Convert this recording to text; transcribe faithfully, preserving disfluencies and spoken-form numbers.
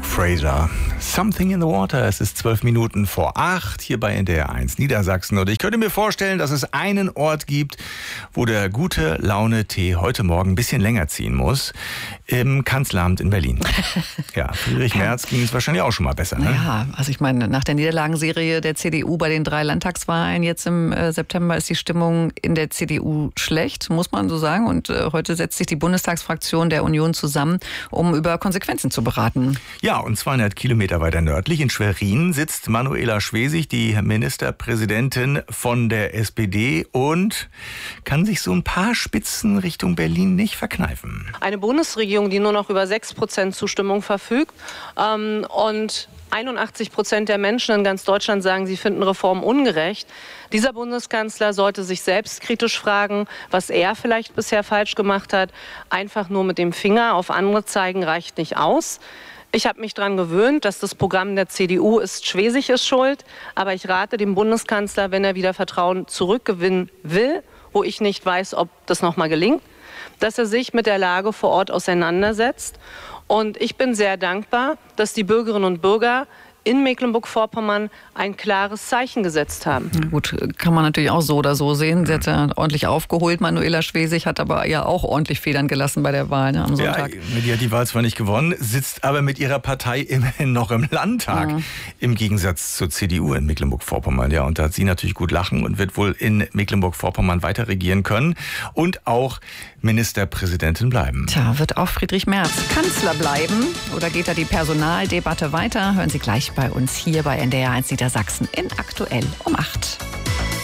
Brooke Fraser. Something in the Water. Es ist zwölf Minuten vor acht hier bei N D R eins Niedersachsen. Und ich könnte mir vorstellen, dass es einen Ort gibt, wo der gute Laune-Tee heute Morgen ein bisschen länger ziehen muss. Im Kanzleramt in Berlin. Ja, Friedrich Merz ging es wahrscheinlich auch schon mal besser. Ne? Ja, also ich meine, nach der Niederlagenserie der C D U bei den drei Landtagswahlen jetzt im äh, September ist die Stimmung in der C D U schlecht, muss man so sagen. Und äh, heute setzt sich die Bundestagsfraktion der Union zusammen, um über Konsequenzen zu beraten. Ja, und zweihundert Kilometer weiter nördlich in Schwerin sitzt Manuela Schwesig, die Ministerpräsidentin von der S P D, und kann sich so ein paar Spitzen Richtung Berlin nicht verkneifen. Eine Bundesregierung, die nur noch über sechs Prozent Zustimmung verfügt ähm, und einundachtzig Prozent der Menschen in ganz Deutschland sagen, sie finden Reformen ungerecht. Dieser Bundeskanzler sollte sich selbstkritisch fragen, was er vielleicht bisher falsch gemacht hat. Einfach nur mit dem Finger auf andere zeigen reicht nicht aus. Ich habe mich daran gewöhnt, dass das Programm der C D U ist, Schwesig ist schuld. Aber ich rate dem Bundeskanzler, wenn er wieder Vertrauen zurückgewinnen will, wo ich nicht weiß, ob das nochmal gelingt, dass er sich mit der Lage vor Ort auseinandersetzt. Und ich bin sehr dankbar, dass die Bürgerinnen und Bürger in Mecklenburg-Vorpommern ein klares Zeichen gesetzt haben. Gut, kann man natürlich auch so oder so sehen. Sie hat ja ordentlich aufgeholt. Manuela Schwesig hat aber ja auch ordentlich Federn gelassen bei der Wahl, ne, am Sonntag. Ja, die hat die Wahl zwar nicht gewonnen, sitzt aber mit ihrer Partei immerhin noch im Landtag. Mhm. Im Gegensatz zur C D U in Mecklenburg-Vorpommern. Ja, und da hat sie natürlich gut lachen und wird wohl in Mecklenburg-Vorpommern weiter regieren können und auch Ministerpräsidentin bleiben. Tja, wird auch Friedrich Merz Kanzler bleiben oder geht da die Personaldebatte weiter? Hören Sie gleich bei uns hier bei N D R eins Niedersachsen in Aktuell um acht.